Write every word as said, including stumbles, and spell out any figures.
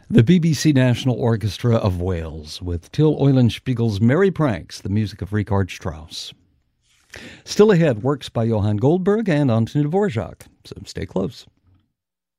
The B B C National Orchestra of Wales with Till Eulenspiegel's Merry Pranks, the music of Richard Strauss. Still ahead, works by Johann Goldberg and Anton Dvorak, so stay close.